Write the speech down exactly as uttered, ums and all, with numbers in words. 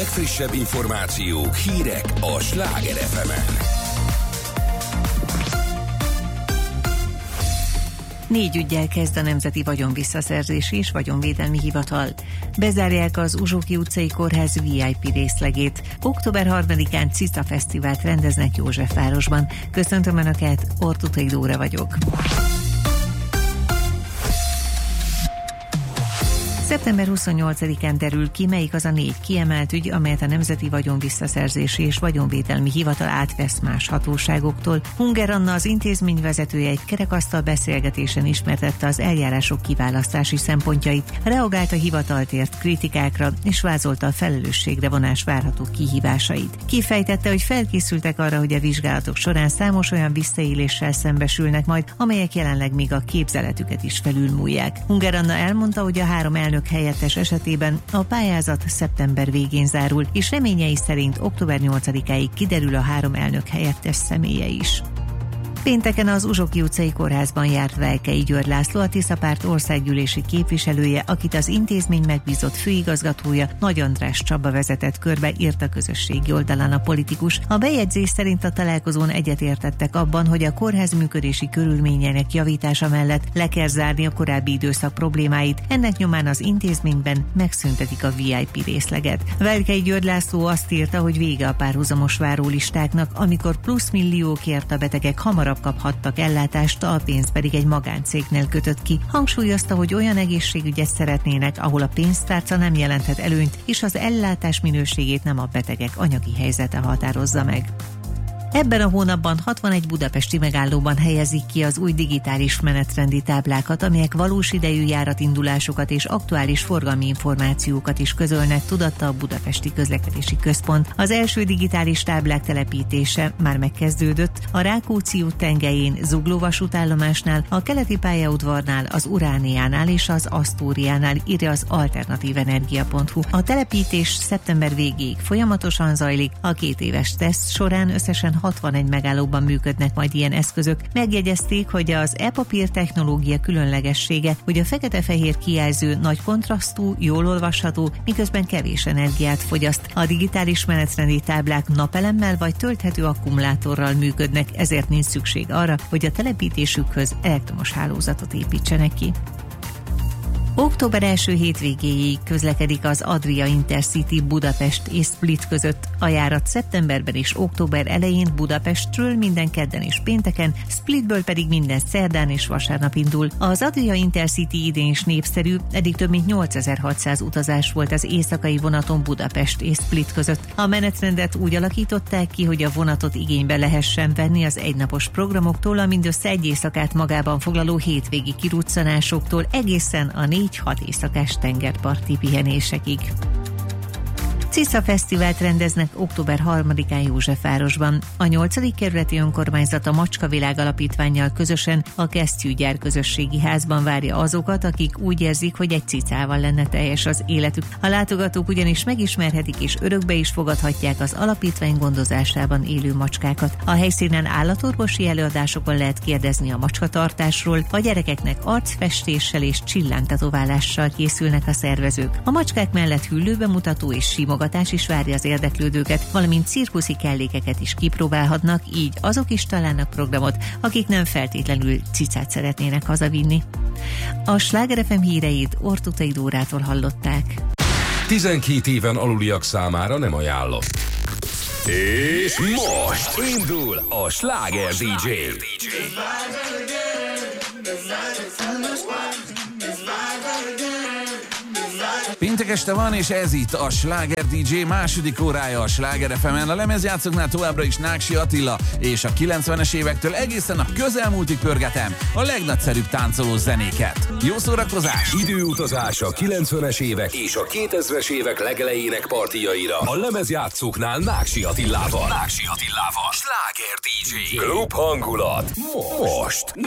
legfrissebb információk, hírek a Sláger ef emen. Négy üggyel kezd a Nemzeti Vagyonvisszaszerzési és Vagyonvédelmi Hivatal. Bezárják az Uzsóki utcai kórház vé i pé részlegét. október harmadikán Cica Fesztivált rendeznek Józsefvárosban. Köszöntöm Önöket, Ortutai Dóra vagyok. szeptember huszonnyolcadikán derül ki, melyik az a négy kiemelt ügy, amelyet a Nemzeti Vagyonvisszaszerzési és Vagyonvédelmi Hivatal átvesz más hatóságoktól. Hunger Anna, az intézmény vezetője, egy kerekasztal beszélgetésen ismertette az eljárások kiválasztási szempontjait, reagált a hivatal tért kritikákra, és vázolta a felelősségre vonás várható kihívásait. Kifejtette, hogy felkészültek arra, hogy a vizsgálatok során számos olyan visszaéléssel szembesülnek majd, amelyek jelenleg még a képzeletüket is felülmúlják. Hunger Anna elmondta, hogy a három elnök helyettes esetében a pályázat szeptember végén zárul, és reményei szerint október nyolcadikáig kiderül a három elnök helyettes személye is. Pénteken az Uzsóki utcai kórházban járt Velkei György László, a Tisza Párt országgyűlési képviselője, akit az intézmény megbízott főigazgatója, Nagy András Csaba vezetett körbe, írt a közösségi oldalán a politikus. A bejegyzés szerint a találkozón egyetértettek abban, hogy a kórház működési körülményeinek javítása mellett le kell zárni a korábbi időszak problémáit, ennek nyomán az intézményben megszüntetik a vé i pé részleget. Velkei György László azt írta, hogy vége a párhuzamos várólistáknak, amikor plusz milliókért a betegek hamarabb kaphattak ellátást, a pénz pedig egy magáncégnél kötött ki. Hangsúlyozta, hogy olyan egészségügyet szeretnének, ahol a pénztárca nem jelenthet előnyt, és az ellátás minőségét nem a betegek anyagi helyzete határozza meg. Ebben a hónapban hatvanegy budapesti megállóban helyezik ki az új digitális menetrendi táblákat, amelyek valós idejű járatindulásokat és aktuális forgalmi információkat is közölnek, tudatta a Budapesti Közlekedési Központ. Az első digitális táblák telepítése már megkezdődött a Rákóczi út tengelyén, Zugló vasútállomásnál, a Keleti pályaudvarnál, az Urániánál és az Asztóriánál, írja az alternatívenergia pont hu. A telepítés szeptember végéig folyamatosan zajlik, a két éves teszt során összesen hatvanegy megállóban működnek majd ilyen eszközök. Megjegyezték, hogy az e-papír technológia különlegessége, hogy a fekete-fehér kijelző nagy kontrasztú, jól olvasható, miközben kevés energiát fogyaszt. A digitális menetrendi táblák napelemmel vagy tölthető akkumulátorral működnek, ezért nincs szükség arra, hogy a telepítésükhöz elektromos hálózatot építsenek ki. október első hétvégéig közlekedik az Adria Intercity Budapest és Split között. A járat szeptemberben és október elején Budapestről minden kedden és pénteken, Splitből pedig minden szerdán és vasárnap indul. Az Adria Intercity idén is népszerű, eddig több mint nyolcezer-hatszáz utazás volt az éjszakai vonaton Budapest és Split között. A menetrendet úgy alakították ki, hogy a vonatot igénybe lehessen venni az egynapos programoktól, a mindössze egy éjszakát magában foglaló hétvégi kiruccanásoktól egészen a négy-hat éjszakás tengerparti pihenésekig. Cica Fesztivált rendeznek október harmadikán Józsefvárosban. A nyolcadik kerületi önkormányzat a Macskavilág Alapítvánnyal közösen a Kesztyűgyár közösségi házban várja azokat, akik úgy érzik, hogy egy cicával lenne teljes az életük. A látogatók ugyanis megismerhetik és örökbe is fogadhatják az alapítvány gondozásában élő macskákat. A helyszínen állatorvosi előadásokon lehet kérdezni a macskatartásról, a gyerekeknek arcfestéssel és csillánytetoválással készülnek a szervezők. A macskák mellett hüllőbemutató és simogatás is várja az érdeklődőket, valamint cirkuszi kellékeket is kipróbálhatnak, így azok is találnak programot, akik nem feltétlenül cicát szeretnének hazavinni. A Sláger ef em híreit Ortutai Dórától hallották. tizenkét éven aluliak számára nem ajánlott. És most indul a Sláger dé dzsé. Péntek este van, és ez itt a Sláger dé dzsé második órája a Sláger ef emen. A lemezjátszóknál továbbra is Náksi Attila, és a kilencvenes évektől egészen a közelmúltig pörgetem a legnagyszerűbb táncoló zenéket. Jó szórakozás! Időutazás a kilencvenes évek és a kétezres évek legelejének partiaira a lemezjátszóknál Náksi Attilával. Náksi Attilával. Sláger dé dzsé. Klub hangulat. Most.